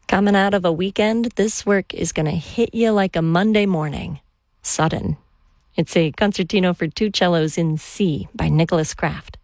Coming out of a weekend, this work is going to hit you like a Monday morning. Sudden. It's a concertino for two cellos in C by Nicholas Kraft.